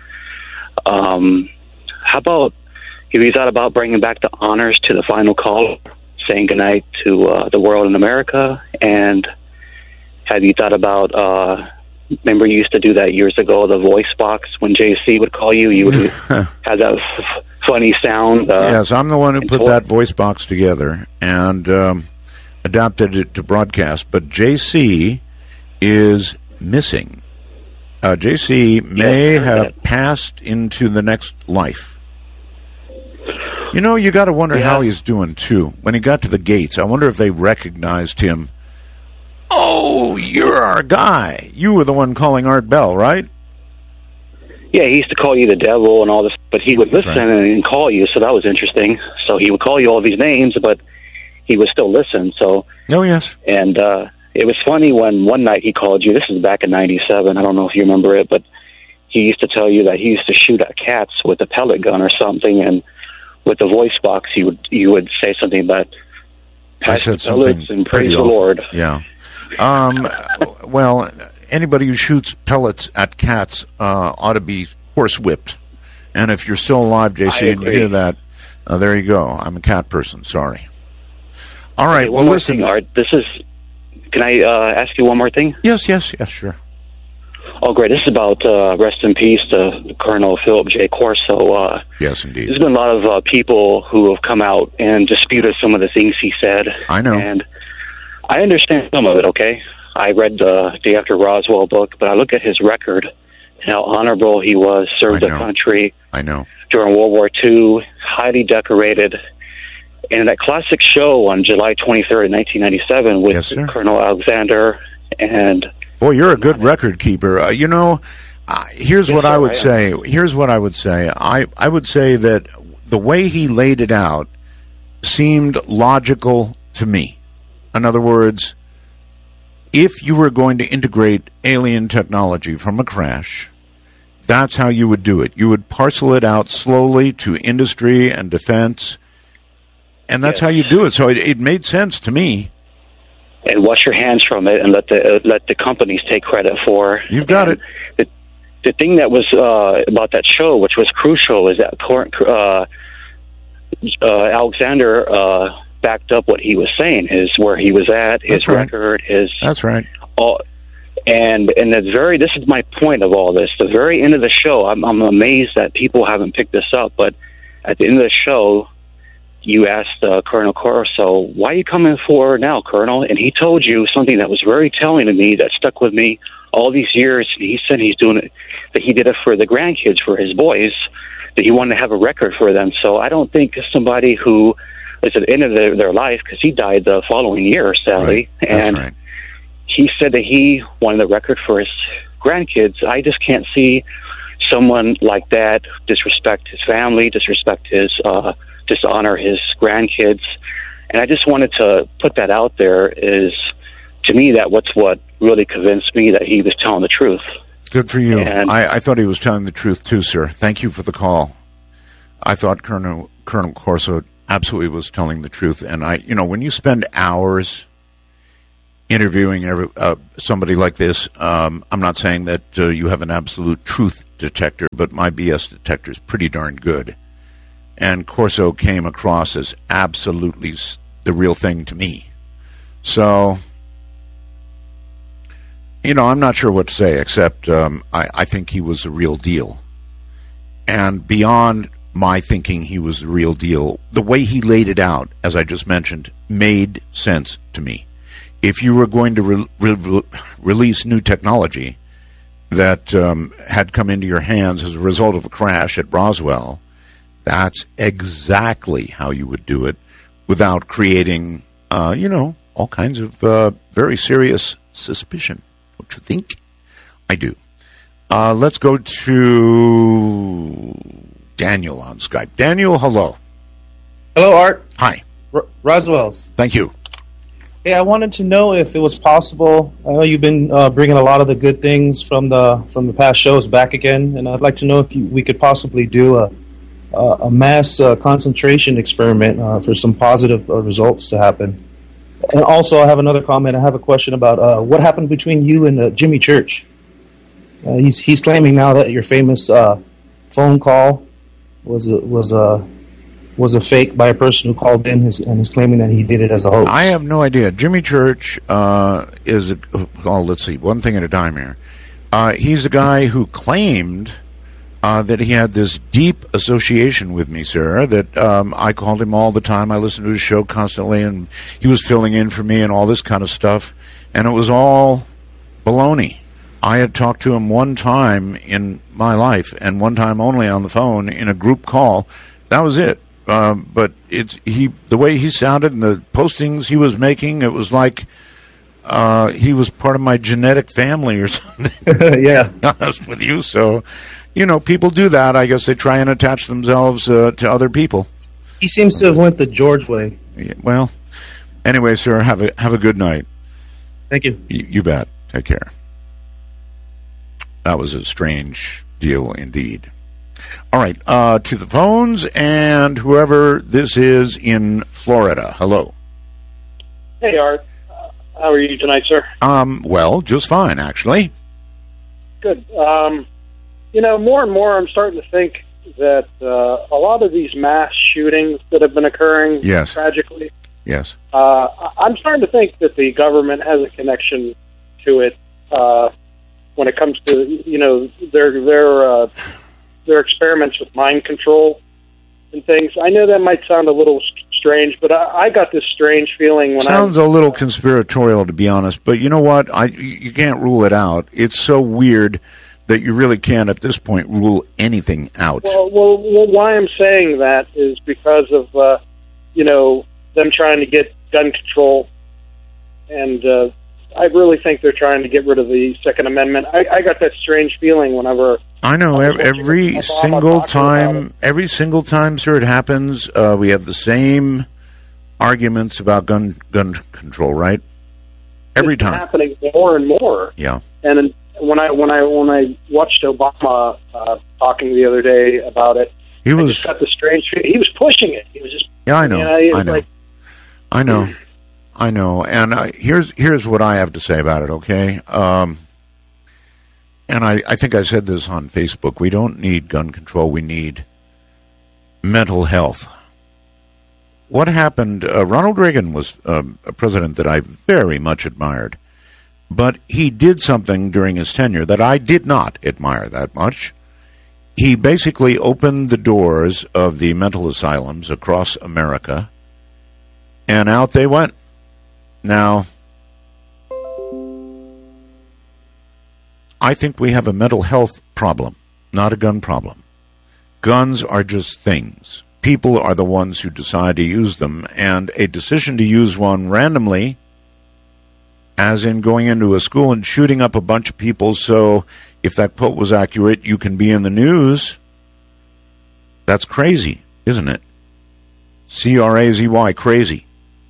um, how about, have you thought about bringing back the honors to the final call, saying goodnight to uh, the world in America, and have you thought about, uh, remember you used to do that years ago, the voice box, when J C would call you, you would have that f- funny sound. Uh, yes, I'm the one who put that voice box together and um, adapted it to broadcast, but J C is missing. Uh, J C may yes, have that. passed into the next life. You know, you got to wonder yeah. how he's doing, too. When he got to the gates, I wonder if they recognized him. Oh, you're our guy. You were the one calling Art Bell, right? Yeah, he used to call you the devil and all this, but he would That's listen right. and call you, so that was interesting. So he would call you all these names, but he would still listen. So oh yes, and uh, it was funny when one night he called you. This is back in ninety-seven. I don't know if you remember it, but he used to tell you that he used to shoot at cats with a pellet gun or something, and with the voice box, he would you would say something about I said something and praise the awful. Lord. Yeah. Um, well, anybody who shoots pellets at cats uh, ought to be horsewhipped. And if you're still alive, J C, and you hear that, uh, there you go. I'm a cat person. Sorry. All right. Okay, well, more listen. thing, Art. This is. Can I uh, ask you one more thing? Yes, yes, yes, sure. Oh, great. This is about, uh, rest in peace, to Colonel Philip J. Corso. Uh, yes, indeed. There's been a lot of uh, people who have come out and disputed some of the things he said. I know. And I understand some of it, okay? I read the Day After Roswell book, but I look at his record, how honorable he was, served the country. I know. During World War Two, highly decorated. And that classic show on July twenty-third, nineteen ninety-seven with yes, Colonel Alexander and... Boy, you're a good record keeper. Uh, you know, uh, here's yes, what sir, I would I say. Here's what I would say. I, I would say that the way he laid it out seemed logical to me. In other words, if you were going to integrate alien technology from a crash, that's how you would do it. You would parcel it out slowly to industry and defense, and that's yes. how you do it. So it, it made sense to me. And wash your hands from it, and let the uh, let the companies take credit for. You've got and it. The, the thing that was uh, about that show, which was crucial, is that uh, uh, Alexander uh, backed up what he was saying, is where he was at, his That's right. record, his. That's right. All, and and the very this is my point of all this. The very end of the show, I'm, I'm amazed that people haven't picked this up. But at the end of the show, you asked uh, Colonel Corso, "Why are you coming forward now, Colonel?" And he told you something that was very telling to me, that stuck with me all these years. And he said he's doing it, that he did it for the grandkids, for his boys, that he wanted to have a record for them. So I don't think somebody who is at the end of their, their life, because he died the following year, sadly, right. and right. he said that he wanted the record for his grandkids. I just can't see someone like that disrespect his family, disrespect his, uh, dishonor his grandkids. And I just wanted to put that out there, is, to me, that what's what really convinced me that he was telling the truth. Good for you. And I, I thought he was telling the truth too, sir. Thank you for the call. I thought Colonel Colonel Corso absolutely was telling the truth. And I, you know, when you spend hours interviewing every, uh, somebody like this, um, I'm not saying that uh, you have an absolute truth detector, but my B S detector is pretty darn good. And Corso came across as absolutely the real thing to me. So, you know, I'm not sure what to say, except um, I, I think he was the real deal. And beyond my thinking he was the real deal, the way he laid it out, as I just mentioned, made sense to me. If you were going to re- re- release new technology that um, had come into your hands as a result of a crash at Roswell, that's exactly how you would do it without creating, uh, you know, all kinds of uh, very serious suspicion. Don't you think? I do. Uh, let's go to Daniel on Skype. Daniel, hello. Hello, Art. Hi. R- Roswell's. Thank you. Hey, I wanted to know if it was possible. I know you've been uh, bringing a lot of the good things from the from the past shows back again, and I'd like to know if you, we could possibly do a a, a mass uh, concentration experiment uh, for some positive uh, results to happen. And also, I have another comment. I have a question about uh, what happened between you and uh, Jimmy Church. Uh, he's he's claiming now that your famous uh, phone call was a, was a was a fake by a person who called in his, and is claiming that he did it as a hoax. I have no idea. Jimmy Church uh, is a, oh, let's see, one thing at a time here. Uh, he's a guy who claimed uh, that he had this deep association with me, sir. That um, I called him all the time. I listened to his show constantly, and he was filling in for me and all this kind of stuff. And it was all baloney. I had talked to him one time in my life, and one time only on the phone in a group call. That was it. Um, but it's he the way he sounded and the postings he was making, it was like uh, he was part of my genetic family or something. Yeah, honest with you. So, you know, people do that. I guess they try and attach themselves uh, to other people. He seems to have went the George way. Yeah, well, anyway, sir, have a have a good night. Thank you. You, you bet. Take care. That was a strange deal indeed. All right, uh, to the phones, and whoever this is in Florida. Hello. Hey, Art. Uh, how are you tonight, sir? Um, well, just fine, actually. Good. Um, you know, more and more I'm starting to think that uh, a lot of these mass shootings that have been occurring yes. tragically, yes, uh, I'm starting to think that the government has a connection to it uh, when it comes to, you know, their their uh, their experiments with mind control and things. I know that might sound a little strange, but I, I got this strange feeling when Sounds I... a little conspiratorial, to be honest, but you know what? I You can't rule it out. It's so weird that you really can't, at this point, rule anything out. Well, well, well why I'm saying that is because of, uh, you know, them trying to get gun control, and uh, I really think they're trying to get rid of the Second Amendment. I, I got that strange feeling whenever... I know every, every single time, every single time, sir, it happens. Uh, we have the same arguments about gun gun control, right? Every it's time, happening more and more. Yeah. And when I when I when I watched Obama uh, talking the other day about it, he was I just got the strange feeling. He was pushing it. He was just yeah, I know, you know, I know, like, I know, I know. And uh, here's here's what I have to say about it. Okay. Um, And I, I think I said this on Facebook. We don't need gun control. We need mental health. What happened? Uh, Ronald Reagan was um, a president that I very much admired. But he did something during his tenure that I did not admire that much. He basically opened the doors of the mental asylums across America, and out they went. Now, I think we have a mental health problem, not a gun problem. Guns are just things. People are the ones who decide to use them, and a decision to use one randomly, as in going into a school and shooting up a bunch of people so if that quote was accurate, you can be in the news, that's crazy, isn't it? C R A Z Y, crazy.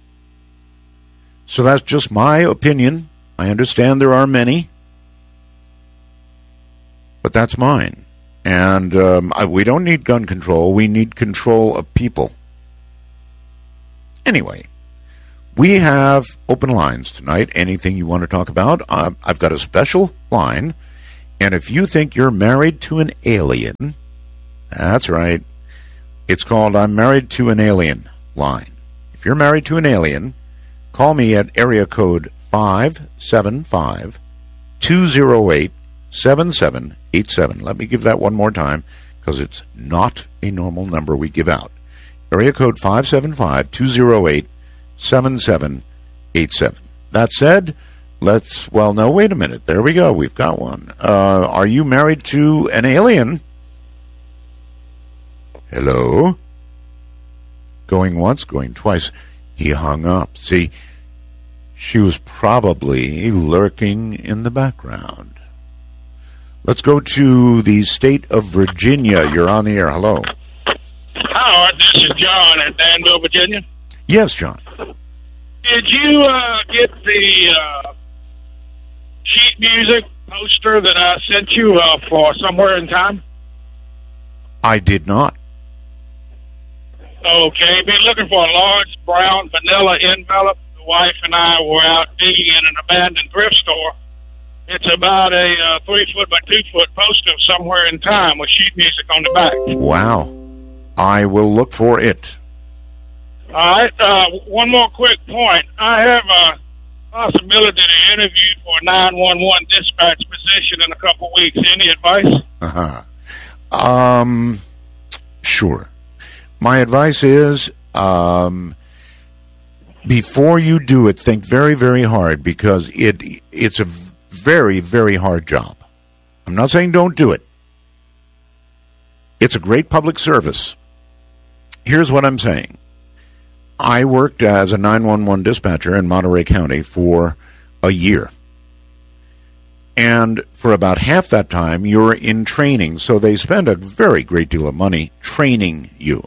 So that's just my opinion. I understand there are many. But that's mine. And um, I, we don't need gun control. We need control of people. Anyway, we have open lines tonight. Anything you want to talk about? Uh, I've got a special line. And if you think you're married to an alien, that's right. It's called I'm Married to an Alien line. If you're married to an alien, call me at area code five seven five, two oh eight, seven seven eight seven. Let me give that one more time because it's not a normal number we give out. Area code five seven five, two oh eight, seven seven eight seven. That said, let's, well, no, wait a minute. There we go. We've got one. Uh, are you married to an alien? Hello? Going once, going twice. He hung up. See, she was probably lurking in the background. Let's go to the state of Virginia. You're on the air. Hello. Howard, this is John in Danville, Virginia. Yes, John. Did you uh, get the uh, sheet music poster that I sent you uh, for Somewhere in Time? I did not. Okay, been looking for a large brown vanilla envelope. The wife and I were out digging in an abandoned thrift store. It's about a uh, three foot by two foot poster of Somewhere in Time with sheet music on the back. Wow. I will look for it. All right, uh, one more quick point. I have a possibility to interview for a nine one one dispatch position in a couple weeks. Any advice? Uh-huh. Um, sure. My advice is, um, before you do it, think very, very hard because it it's a very, very hard job. I'm not saying don't do it. It's a great public service. Here's what I'm saying. I worked as a nine one one dispatcher in Monterey County for a year. And for about half that time, you're in training, so they spend a very great deal of money training you.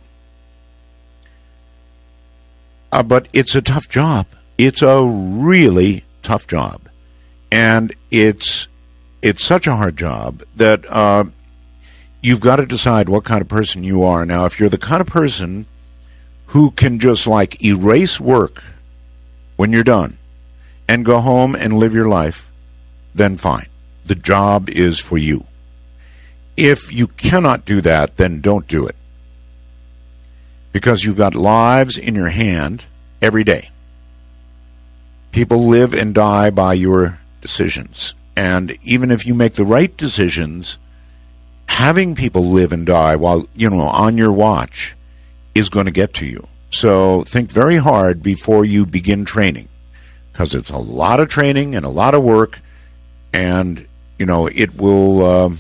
Uh, but it's a tough job. It's a really tough job. And it's it's such a hard job that uh, you've got to decide what kind of person you are. Now, if you're the kind of person who can just, like, erase work when you're done and go home and live your life, then fine. The job is for you. If you cannot do that, then don't do it. Because you've got lives in your hand every day. People live and die by your decisions. And even if you make the right decisions, having people live and die while, you know, on your watch is going to get to you. So think very hard before you begin training. Because it's a lot of training and a lot of work. And, you know, it will... Uh,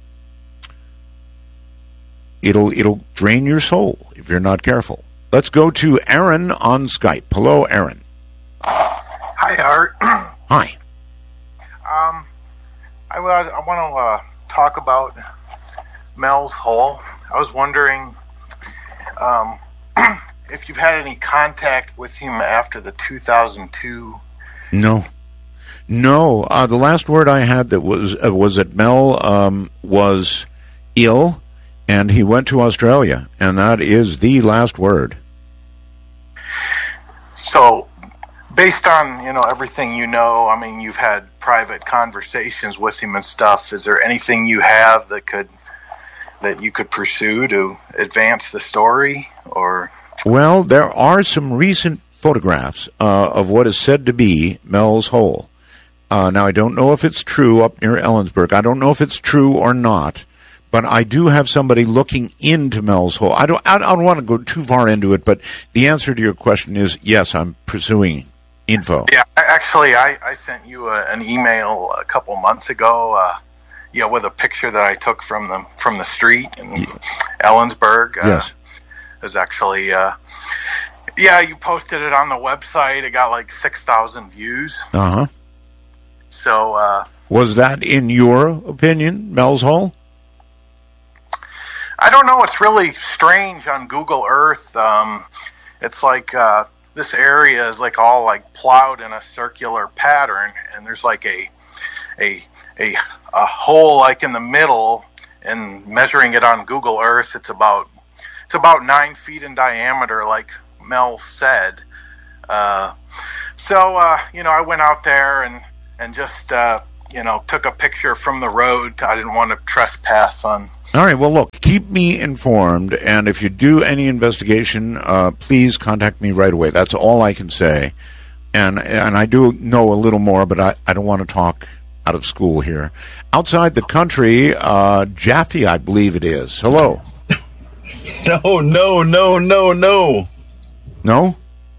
It'll it'll drain your soul if you're not careful. Let's go to Aaron on Skype. Hello, Aaron. Hi, Art. Hi. Um, I, I want to uh, talk about Mel's Hole. I was wondering um, if you've had any contact with him after the two thousand two. No. No. Uh, the last word I had that was uh, was that Mel um, was ill. And he went to Australia, and that is the last word. So, based on, you know, everything you know, I mean, you've had private conversations with him and stuff. Is there anything you have that could that you could pursue to advance the story, or? Well, there are some recent photographs uh, of what is said to be Mel's Hole. Uh, now, I don't know if it's true up near Ellensburg. I don't know if it's true or not. But I do have somebody looking into Mel's Hole. I don't, I don't want to go too far into it, but the answer to your question is yes, I'm pursuing info. Yeah, actually, I, I sent you a, an email a couple months ago, uh, yeah, with a picture that I took from the from the street in yeah. Ellensburg. Uh, yes, it was actually, uh, yeah, you posted it on the website. It got like six thousand views. Uh huh. So, uh, was that, in your opinion, Mel's Hole? I don't know. It's really strange on Google Earth. Um, it's like uh, this area is like all like plowed in a circular pattern, and there's like a a a a hole like in the middle, and measuring it on Google Earth, it's about it's about nine feet in diameter, like Mel said. Uh, so uh, you know, I went out there and and just uh, you know took a picture from the road. I didn't want to trespass on. All right. Well, look, keep me informed, and if you do any investigation, uh, please contact me right away. That's all I can say. And and I do know a little more, but I, I don't want to talk out of school here. Outside the country, uh, Jaffe, I believe it is. Hello. No, no, no, no, no. No?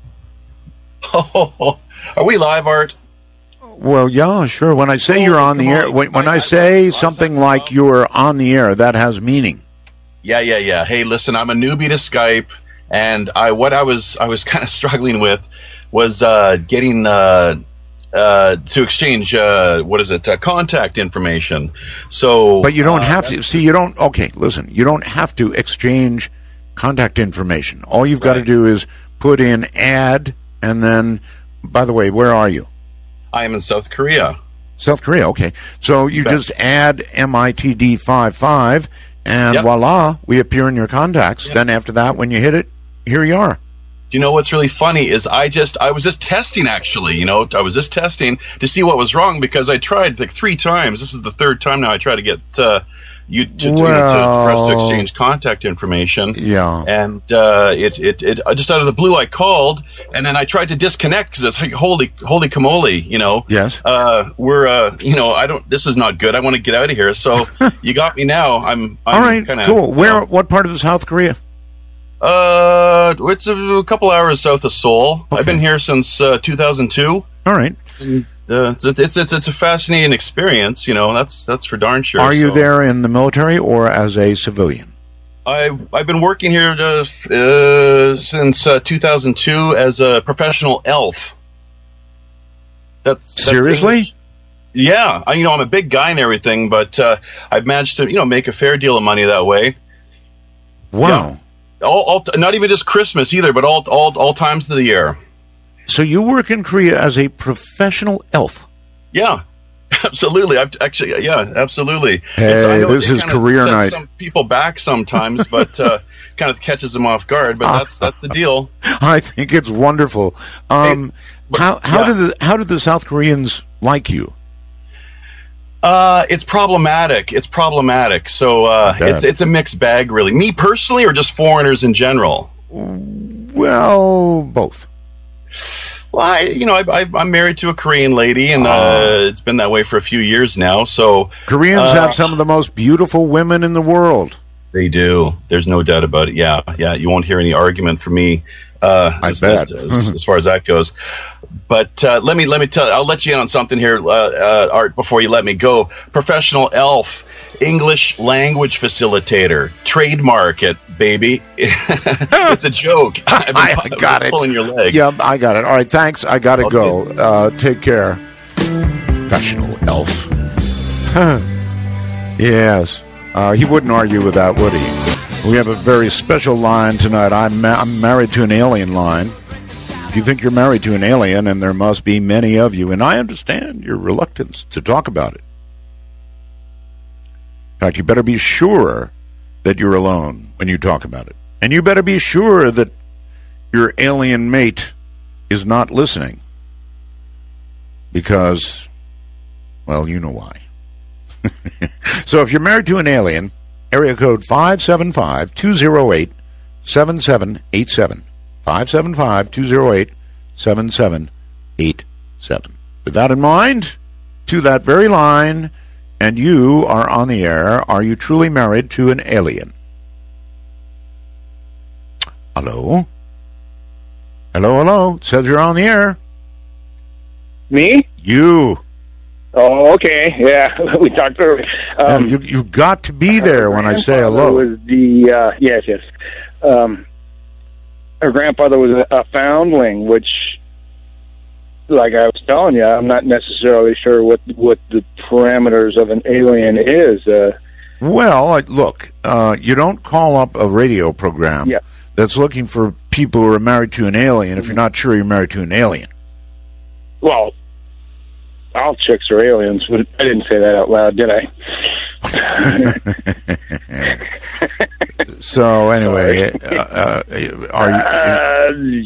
Oh, are we live, Art? Well, yeah, sure. When I say oh, you're on the air, on. when, when I, I say I, something like you're on the air, that has meaning. Yeah, yeah, yeah. Hey, listen, I'm a newbie to Skype, and I what I was I was kind of struggling with was uh, getting uh, uh, to exchange uh, what is it uh, contact information. So, but you don't uh, have to see. You don't. Okay, listen. You don't have to exchange contact information. All you've got right. to do is put in add, and then. By the way, where are you? I am in South Korea. South Korea, okay. So you just add M I T D fifty-five, and yep. voila, we appear in your contacts. Yep. Then after that, when you hit it, here you are. Do you know what's really funny is I just I was just testing actually. You know, I was just testing to see what was wrong because I tried like three times. This is the third time now I try to get uh, you to, well, you know, to for us to exchange contact information. Yeah, and uh, it, it it just out of the blue I called, and then I tried to disconnect because it's like holy holy camole, you know. Yes. Uh, we're uh, you know I don't. This is not good. I want to get out of here. So you got me now. I'm, I'm all right. Kinda, cool. Where? You know, what part of South Korea? Uh, it's a, a couple hours south of Seoul. Okay. I've been here since uh, two thousand two. All right. And, uh, it's, it's it's it's a fascinating experience. You know, that's that's for darn sure. Are you so. there in the military or as a civilian? I've I've been working here to, uh, since uh, two thousand two as a professional elf. That's, that's seriously. English. Yeah, I, you know I'm a big guy and everything, but uh, I've managed to you know make a fair deal of money that way. Wow. Yeah. All, all, not even just Christmas either, but all, all, all times of the year. So you work in Korea as a professional elf? Yeah, absolutely. I've actually, yeah, absolutely. Hey, it's, I know this is career night. Some people back sometimes, but uh, kind of catches them off guard. But that's that's the deal. I think it's wonderful. Um, hey, but, how how yeah. do the how do the South Koreans like you? Uh, it's problematic. It's problematic. So uh, it's it's a mixed bag, really. Me personally, or just foreigners in general? Well, both. Well, I, you know, I, I, I'm married to a Korean lady, and uh, uh, it's been that way for a few years now. So Koreans uh, have some of the most beautiful women in the world. They do. There's no doubt about it. Yeah, yeah. You won't hear any argument from me. Uh, I as, bet. As, as, as far as that goes. But uh, let me let me tell. I'll let you in on something here, uh, uh, Art. Before you let me go, professional elf, English language facilitator, trademark it, baby. It's a joke. I've been, I got I've been it. Pulling your leg. Yeah, I got it. All right, thanks. I got to okay. go. Uh, take care. Professional elf. Yes, uh, he wouldn't argue with that, would he? We have a very special line tonight. I'm ma- I'm married to an alien line. You think you're married to an alien, and there must be many of you, and I understand your reluctance to talk about it. In fact, you better be sure that you're alone when you talk about it. And you better be sure that your alien mate is not listening. Because, well, you know why. So if you're married to an alien, area code five seven five, two oh eight, seven seven eight seven. five seven five, two oh eight, seven seven eight seven. With that in mind, to that very line, and you are on the air, are you truly married to an alien? Hello? Hello, hello. It says you're on the air. Me? You. Oh, okay. Yeah, we talked earlier. Um, no, you, you've got to be there when I say hello. Was the, uh, yes, yes. Um, her grandfather was a, a foundling, which, like I was telling you, I'm not necessarily sure what what the parameters of an alien is. Uh, well, look, uh, you don't call up a radio program yeah. that's looking for people who are married to an alien if you're not sure you're married to an alien. Well, all chicks are aliens. I didn't say that out loud, did I? So anyway, uh, uh, are you? Uh,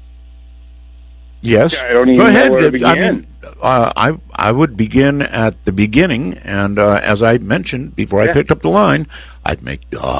yes. I don't even Go know ahead. where to I begin. mean, uh, I I would begin at the beginning, and uh, as I mentioned before I Yeah. picked up the line, I'd make uh,